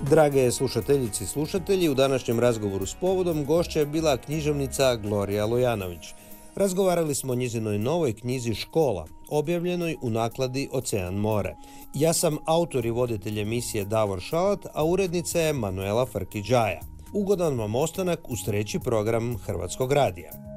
Drage slušateljice i slušatelji, u današnjem razgovoru s povodom gošća je bila književnica Glorija Lojanović. Razgovarali smo o njezinoj novoj knjizi Škola, objavljenoj u nakladi Ocean more. Ja sam autor i voditelj emisije Davor Šalat, a urednica je Manuela Frki-Đaja. Ugodan vam ostanak uz treći program Hrvatskog radija.